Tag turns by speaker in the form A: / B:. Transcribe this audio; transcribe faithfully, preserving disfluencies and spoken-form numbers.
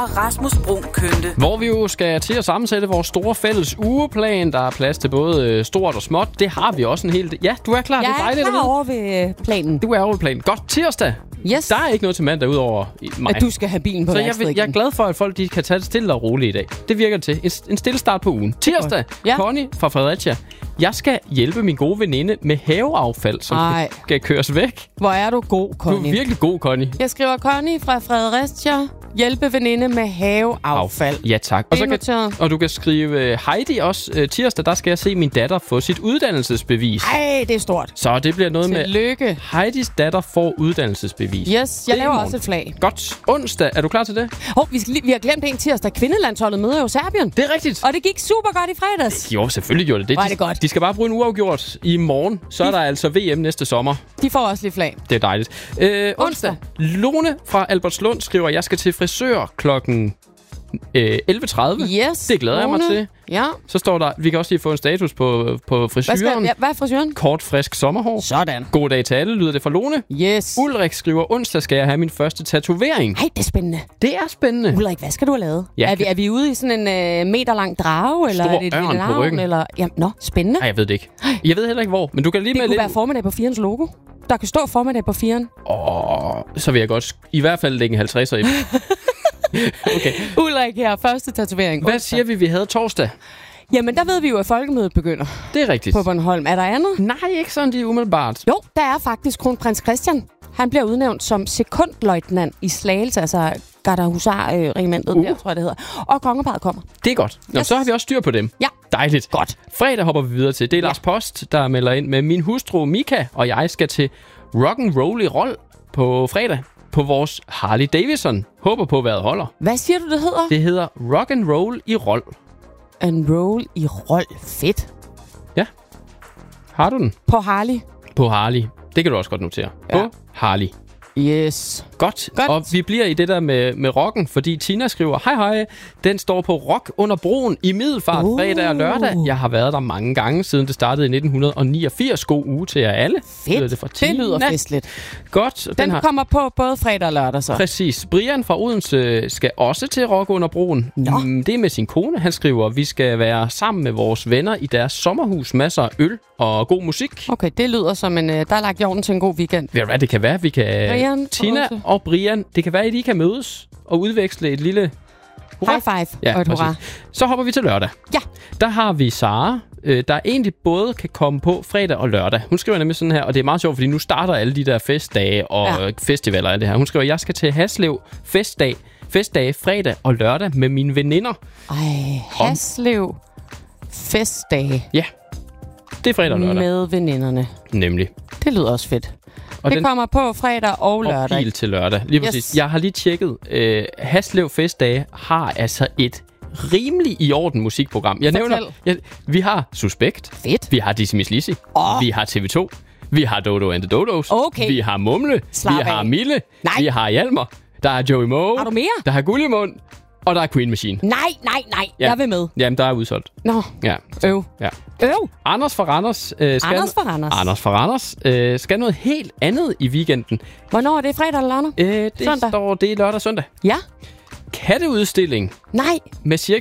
A: Rasmus Bruun Kønte.
B: Hvor vi jo skal til at sammensætte vores store fælles ugeplan. Der er plads til både stort og småt. Det har vi også en hel del. Ja, du er klar.
C: Jeg
B: det er dejligt
C: er klar over ved planen.
B: Du er over ved planen. Godt, tirsdag.
C: Yes.
B: Der er ikke noget til mandag udover mig.
C: At du skal have bilen på
B: Så jeg,
C: værksted
B: jeg er glad for, at folk de kan tage det stille og roligt i dag. Det virker til. En, en stille start på ugen. Tirsdag.
C: Ja.
B: Connie fra Fredericia. Jeg skal hjælpe min gode veninde med haveaffald, som
C: Ej.
B: skal køres væk.
C: Hvor er du god, Connie.
B: Du er virkelig god, Connie.
C: Jeg skriver Connie fra Fredericia. Hjælpe veninde med haveaffald.
B: Ja, tak. Og, så kan,
C: noteret.
B: og du kan skrive Heidi også. Uh, tirsdag, der skal jeg se min datter få sit uddannelsesbevis.
C: Ej, det er stort.
B: Så det bliver noget med...
C: Tillykke.
B: Heidis datter får uddannelsesbevis.
C: Yes, jeg
B: Det er i
C: laver
B: morgen.
C: også et flag.
B: Godt. Onsdag, er du klar til det?
C: Hov, vi, skal lige, vi har glemt en tirsdag. Kvindelandsholdet møder jo Serbien.
B: Det er rigtigt.
C: Og det gik super godt i fredags.
B: Jo, selvfølgelig gjorde det det.
C: Hvor er
B: De,
C: det godt.
B: de skal bare bruge en uafgjort i morgen. Så er der altså V M næste sommer.
C: De får også lige flag.
B: Det er dejligt. Øh, onsdag. Lone fra Albertslund skriver, jeg skal til frisør klokken øh, elleve tredive.
C: Yes.
B: Det glæder jeg mig
C: Lone.
B: til.
C: Ja.
B: Så står der, vi kan også lige få en status på, på
C: Hvad,
B: frisyren.
C: skal, ja, hvad er frisøren?
B: Kort, frisk sommerhår.
C: Sådan.
B: God dag til alle, lyder det fra Lone.
C: Yes.
B: Ulrik skriver, onsdag skal jeg have min første tatovering.
C: Ej, det er spændende.
B: Det er spændende.
C: Ulrik, hvad skal du have lavet?
B: Ja.
C: Er, vi, er vi ude i sådan en øh, meter lang drage? Eller
B: Stor
C: er det et
B: ørn
C: lille
B: på
C: navn?
B: ryggen.
C: Eller... Jamen, nå, spændende.
B: Nej, jeg ved det ikke. Jeg ved heller ikke hvor, men du kan lige
C: Det
B: med
C: kunne
B: lidt...
C: være formiddag på firens logo. Der kan stå formiddag på firen.
B: Åh, så vil jeg godt sk- i hvert fald lægge en halvtredser i. Okay.
C: Ulrik her, første tatovering.
B: Hvad siger vi, vi havde torsdag?
C: Jamen, der ved vi jo, at folkemødet begynder
B: Det er rigtigt.
C: på Bornholm. Er der andet?
B: Nej, ikke sådan lige umiddelbart.
C: Jo, der er faktisk kronprins Christian. Han bliver udnævnt som sekundløjtnant i Slagelse, altså Gardehusar-regimentet,
B: Uh.
C: der tror jeg, det hedder. Og kongeparret kommer.
B: Det er godt. Nå,
C: Yes.
B: så har vi også styr på dem.
C: Ja.
B: Dejligt.
C: Godt.
B: Fredag hopper vi videre til. Det er
C: Ja.
B: Lars Post, der melder ind med min hustru Mika, og jeg skal til rock'n'roll i Rold på fredag på vores Harley Davidson. Håber på, hvad holder.
C: Hvad siger du, det hedder?
B: Det hedder rock'n'roll i Rold.
C: En roll i roll. Fedt.
B: Ja. Har du den?
C: På Harley.
B: På Harley. Det kan du også godt notere.
C: Ja.
B: På Harley.
C: Yes.
B: Godt.
C: Godt.
B: Og vi bliver i det der med, med rocken, fordi Tina skriver, hej hej, den står på Rock under broen i Middelfart
C: Uh.
B: fredag og lørdag. Jeg har været der mange gange, siden det startede i nitten niogfirs. God uge til jer alle.
C: Fedt.
B: Lyder det, fra
C: Det
B: Tina.
C: lyder festligt.
B: Godt. Den,
C: Den,
B: har...
C: kommer på både fredag og lørdag så.
B: Præcis. Brian fra Odense skal også til Rock under broen.
C: Nå.
B: Mm, det er med sin kone. Han skriver, vi skal være sammen med vores venner i deres sommerhus. Masser af øl og god musik.
C: Okay, det lyder som en... Øh, der er lagt jorden til en god weekend.
B: Ved du hvad, det kan være, vi kan...
C: Brian fra
B: Tina
C: Odense.
B: og Brian, det kan være, at I kan mødes og udveksle et lille... Hurra.
C: High five
B: Ja,
C: og et hurra.
B: præcis. Så hopper vi til lørdag.
C: Ja.
B: Der har vi Sara, øh, der egentlig både kan komme på fredag og lørdag. Hun skriver nemlig sådan her, og det er meget sjovt, fordi nu starter alle de der festdage og
C: Ja.
B: ja. festivaler og alt det her. Hun skriver, jeg skal til Haslev festdag, festdage fredag og lørdag med mine veninder.
C: Ej, Haslev festdage
B: Ja, det er fredag og lørdag.
C: med veninderne.
B: Nemlig.
C: Det lyder også fedt.
B: Og
C: det
B: den
C: kommer på fredag og lørdag.
B: og pil til lørdag. Lige
C: Yes.
B: præcis. Jeg har lige tjekket. Øh, Haslev festdage har altså et rimelig i orden musikprogram. Jeg
C: Fortæl.
B: nævner, jeg, vi har Suspekt.
C: Fedt.
B: Vi har Dizzy Miss Lizzy.
C: Åh.
B: Vi har T V to. Vi har Dodo and the Dodos.
C: Okay.
B: Vi har Mumle.
C: Slap
B: vi
C: af.
B: har Mille.
C: Nej.
B: Vi har Hjalmar. Der er Joey Moe.
C: Har du mere?
B: Der er Gullimund. Og der er Queen Machine.
C: Nej, nej, nej.
B: Ja.
C: Jeg vil med.
B: Jamen, der er udsolgt.
C: Nå,
B: Ja.
C: øv.
B: ja.
C: Øv.
B: Anders fra Randers. Øh, skal
C: Anders fra Randers.
B: Anders fra Randers. Øh, skal noget helt andet i weekenden.
C: Hvornår er det? Fredag eller lørdag?
B: Øh, det
C: Søndag.
B: står, det er lørdag og søndag.
C: Ja.
B: Katteudstilling
C: Nej.
B: med cirka